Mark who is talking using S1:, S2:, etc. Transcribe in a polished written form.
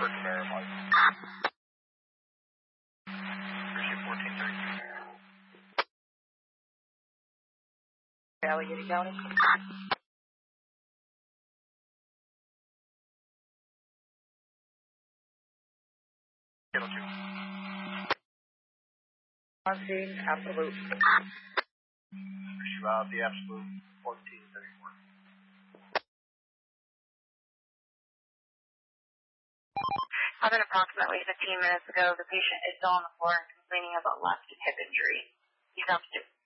S1: Allegheny County. On scene, absolute.
S2: The absolute 1434.
S3: Happened approximately 15 minutes ago. The patient is still on the floor and complaining about left hip injury. He's upstairs.